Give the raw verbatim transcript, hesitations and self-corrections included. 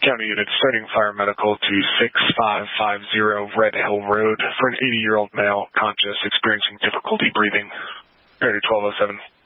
County unit starting fire medical to six five five zero Red Hill Road for an eighty-year-old male conscious experiencing difficulty breathing. Area twelve oh seven.